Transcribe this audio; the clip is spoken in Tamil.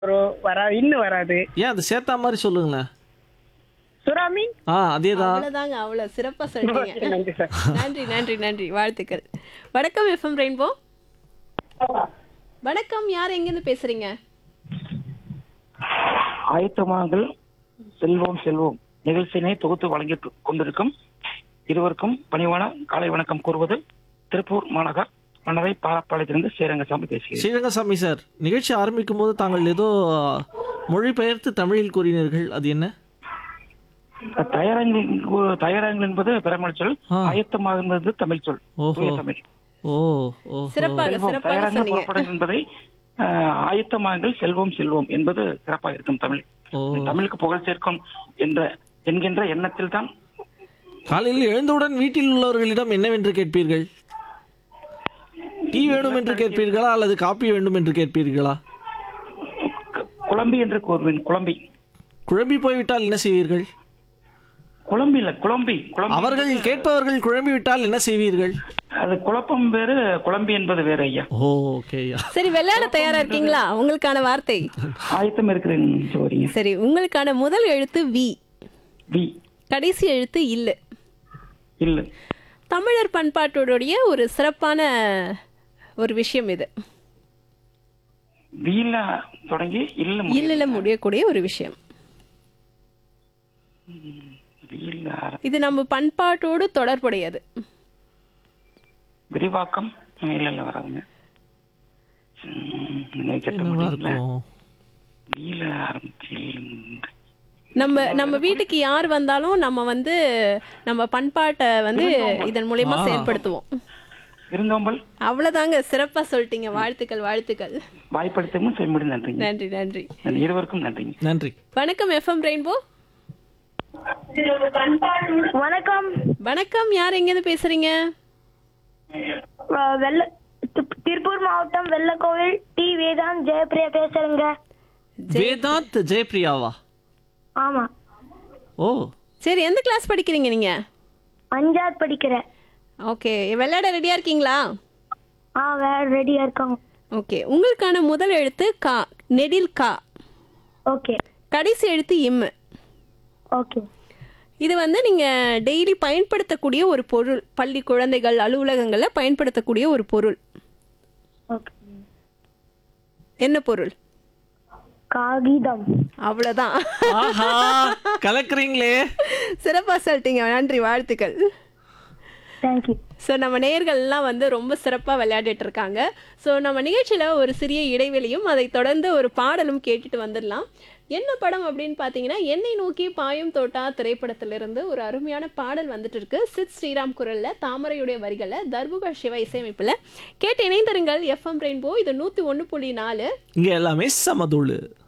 இன்னும் வராது. ஏன் அது சேத்தா மாதிரி சொல்லுங்களேன். சுறா மீன். அதேதான். அவ்வளவுதாங்க, அவ்வளவு சிறப்பா சொல்லிட்டீங்க. ஓகே, நன்றி சார். நன்றி நன்றி நன்றி, வாழ்த்துக்கள். வணக்கம் எஃப்எம் ரெயின்போ. வணக்கம், யார் எங்கிருந்து பேசுறீங்க? ஆயத்தமாங்கள் செல்வோம் செல்வோம் நிகழ்ச்சியினை தொகுத்து வழங்கி கொண்டிருக்கும் இருவருக்கும் பணிவான காலை வணக்கம் கூறுவது திருப்பூர் மாநகர் மன்னரை பாலப்பாளையத்திலிருந்து ஸ்ரீரங்கசாமி பேசுகிறேன். ஸ்ரீரங்கசாமி சார், நிகழ்ச்சி ஆரம்பிக்கும் போது தாங்கள் ஏதோ மொழிபெயர்த்து தமிழில் கூறினீர்கள், அது என்ன? தயாராங்கள் என்பது பிறமொழி சொல், ஆயத்தமாக என்பது தமிழ் சொல். ஓஹோ. தமிழ். சிறப்பாக செல்வம் சிறப்பாக தயாராக சொன்னீங்க. புறப்படும் என்பதை ஆயத்தமாங்கள் செல்வம் செல்வோம் என்பது சிறப்பாக இருக்கும். தமிழ் தமிழுக்கு புகழ் சேர்க்கும் என்கின்ற எண்ணத்தில் தான். காலையில் எழுந்தவுடன் வீட்டில் உள்ளவர்களிடம் என்னவென்று கேட்பீர்கள்? டீ வேணும் என்று கேட்பீர்களா அல்லது காப்பி வேண்டும் என்று கேட்பீர்களா? குழம்பி என்று கூறுவேன். குழம்பி. குழம்பி போய்விட்டால் என்ன செய்வீர்கள்? குழம்பி இல்ல, குழம்பி. அவர்கள் கேட்பவர்கள் குழம்பி விட்டால் என்ன செய்வீர்கள்? அது குழப்பம் வேறு, குழம்பி என்பது வேறு ஐயா. ஓகே ஐயா. சரி, விளையாட தயாரா இருக்கீங்களா? உங்களுக்கான வார்த்தை. ஆயத்தம் இருக்கிறேன் சோரியா. சரி, உங்களுக்கான முதல் எழுத்து வி. வி. கடைசி எழுத்து இல்லு. இல்ல. தமிழர் பண்பாட்டோடைய ஒரு சிறப்பான ஒரு விஷயம் இது. வீல தொடங்கி இல்ல முடியக்கூடிய ஒரு விஷயம். இது நம்ம பண்பாட்டோடு தொடர்புடையது. விரிவாக்கம் இல்ல வராதுங்க. வீல ஆரம்பிச்சு நம்ம வீட்டுக்கு யார் வந்தாலும் நம்ம நம்ம பண்பாட்டை இதன் மூலமா செயல்படுத்துவோம். விருந்தோம்பல். அவ்வளவுதாங்க, சிறப்பா சொல்லிட்டீங்க. வாழ்த்துக்கள் வாழ்த்துக்கள். வாய்ப்படுத்தவும் செய்ய நன்றி. நன்றி நன்றி. இருவருக்கும் நன்றி. நன்றி. வணக்கம் எஃப்எம் ரெயின்போ. வணக்கம். வணக்கம், யார் எங்கிருந்து பேசுறீங்க? திருப்பூர் மாவட்டம் வெள்ளக்கோவில் டி வேதாந்த் ஜெயப்பிரியா பேசுறேங்க. வேதாந்த் ஜெயப்பிரியாவா? ஆமா. ஓ சரி, எந்த கிளாஸ் படிக்கிறீங்க நீங்க? 5வது படிக்கிறேன். ஓகே, விளையாட ரெடியா இருக்கீங்களா? ரெடியா இருக்கோம். ஓகே, உங்களுக்கான முதல் எழுத்து கா, நெடில் கா. ஓகே. கடைசி எழுத்து இம். ஓகே. இது நீங்க டெய்லி பயன்படுத்தக்கூடிய ஒரு பொருள். பள்ளி குழந்தைகள் அலுவலகங்கள்ல பயன்படுத்தக்கூடிய ஒரு பொருள். ஓகே. என்ன பொருள்? காகிதம். அவ்வளவுதான். கலக்குறீங்களே. சிறப்பா சொல்லிட்டீங்க. நன்றி, வாழ்த்துக்கள். தேங்க்யூ. ஸோ நம்ம நேயர்கள்லாம் ரொம்ப சிறப்பாக விளையாடிட்டு இருக்காங்க. ஸோ நம்ம நிகழ்ச்சியில் ஒரு சிறிய இடைவெளியும் அதை தொடர்ந்து ஒரு பாடலும் கேட்டுட்டு வந்துடலாம். என்ன படம் அப்படின்னு பார்த்தீங்கன்னா, என்னை நோக்கி பாயும் தோட்டா திரைப்படத்திலிருந்து ஒரு அருமையான பாடல் வந்துட்டு இருக்கு. சித் ஸ்ரீராம் குரலில், தாமரையுடைய வரிகளில், தர்புகா சிவா இசையமைப்பில். கேட்டு இணைந்திருங்கள். FM rainbow. இது 101.4. இங்கே எல்லாமே சமதூளு.